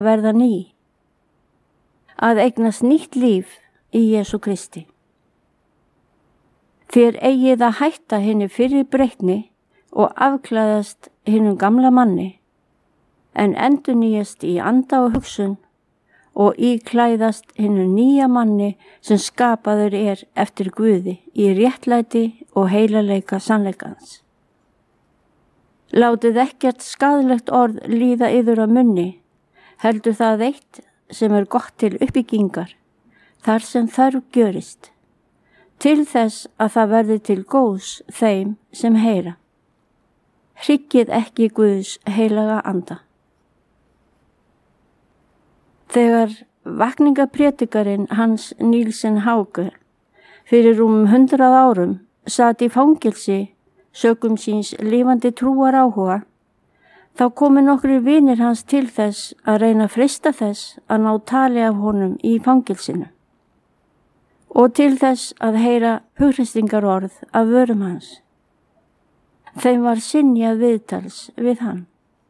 verða ný, að eignast nýtt líf í Jesú Kristi. Þér eigið að hætta hinni fyrri breytni og afklæðast hinum gamla manni, en endurnýjast í anda og hugsun og íklæðast hinum nýja manni sem skapaður er eftir Guði í réttlæti og heilagleika sannleikans. Látið ekkert skaðlegt orð líða yður á munni, heldur það eitt sem er gott til uppbyggingar, þar sem þörf gjörist, til þess að það verði til góðs þeim sem heyra. Hryggið ekki Guðs heilaga anda. Þegar vakningaprédikarinn Hans Nielsen Hauge fyrir 100 árum sat í fangelsi sökum síns lifandi trúar áhuga, þá komu nokkrir vinir hans til þess að reyna að freista þess að ná tali af honum í fangelsinu og til þess að heyra hughreysingarorð af vörum hans. Þeim var synjað viðtals við hann.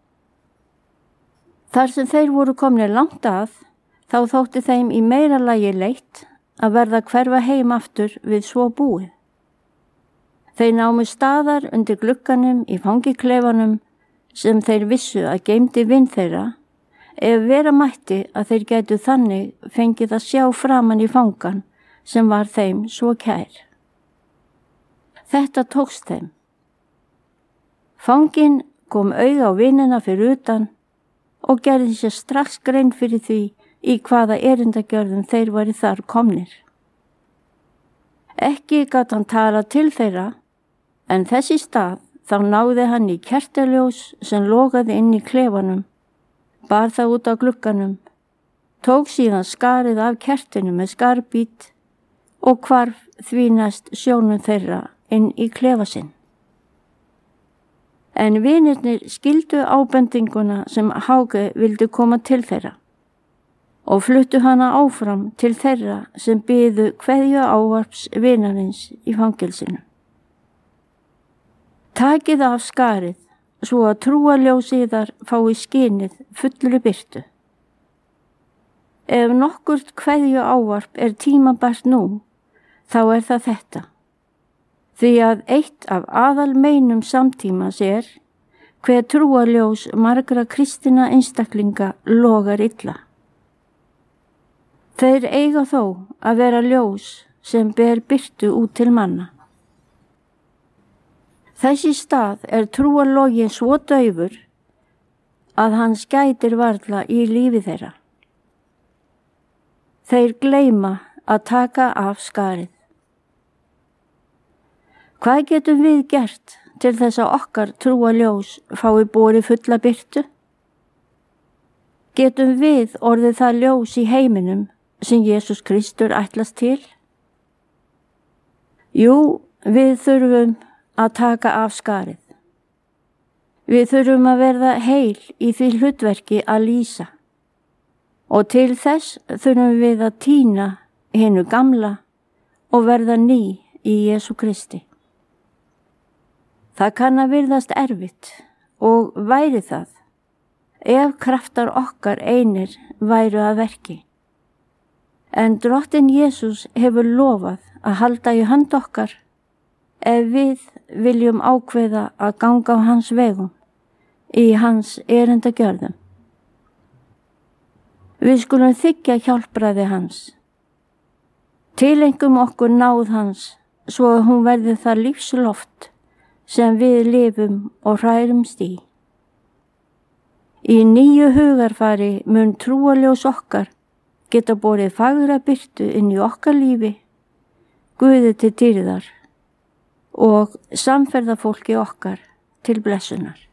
Þar sem þeir voru komnir langt að, þá þótti þeim í meira lagi leitt að verða hverfa heim aftur við svo búið. Þeir námu staðar undir glugganum í fangiklefanum sem þeir vissu að geymdi vin þeirra, ef vera mætti að þeir gætu þannig fengið að sjá framan í fangan sem var þeim svo kær. Þetta tókst þeim. Fanginn kom auga á vinina fyrir utan og gerði sér strax grein fyrir því í hvaða erindagjörðum þeir væri þar komnir. Ekki gat hann talað til þeirra, en þess í stað þá náði hann í kertaljós sem logaði inn í klefanum, bar það út á glugganum, tók síðan skarið af kertinu með skarbít og hvarf því næst sjónum þeirra inn í klefa sinn. En vinirnir skildu ábendinguna sem Hauge vildi koma til þeirra og fluttu hana áfram til þeirra sem biðu kveðju ávarps vinarins í fangelsinu. Takið af skarið svo að trúarljós yðar fái skinið fullri birtu. Ef nokkurt kveðju ávarp er tímabært nú, þá er það þetta. Því að eitt af aðalmeinum samtímas er hver trúarljós margra kristinna einstaklinga logar illa. Þeir eiga þó að vera ljós sem ber birtu út til manna. Þess í stað er trúarloginn svo daufur að hann skætir varla í lífi þeirra. Þeir gleyma að taka af skarið. Hvað getum við gert til þess að okkar trúarljós fái borið fulla birtu? Getum við orðið það ljós í heiminum sem Jesús Kristur ætlast til? Jú, við þurfum að taka af skarið. Við þurfum að verða heil í því hlutverki að lýsa og til þess þurfum við að týna hinu gamla og verða ný í Jesú Kristi. Það kann að virðast erfitt og væri það ef kraftar okkar einir væru að verki. En Drottinn Jesús hefur lofað að halda í hönd okkar ef við viljum ákveða að ganga á hans vegum í hans erindagjörðum. Við skulum þiggja hjálpræði hans. Tileinkum okkur náð hans svo að hún verði það lífsloft sem við lifum og hrærumst í. Í nýju hugarfari mun trúarljós okkar geta borið fagra birtu inn í okkar lífi, Guði til dýrðar og samferðafólki okkar til blessunar.